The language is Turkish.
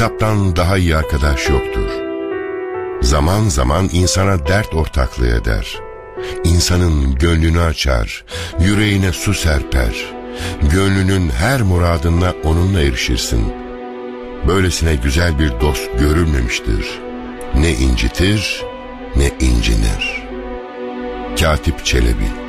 kitaptan daha iyi arkadaş yoktur. Zaman zaman insana dert ortaklığı eder. İnsanın gönlünü açar, yüreğine su serper. Gönlünün her muradına onunla erişirsin. Böylesine güzel bir dost görülmemiştir. Ne incitir, ne incinir. Katip Çelebi.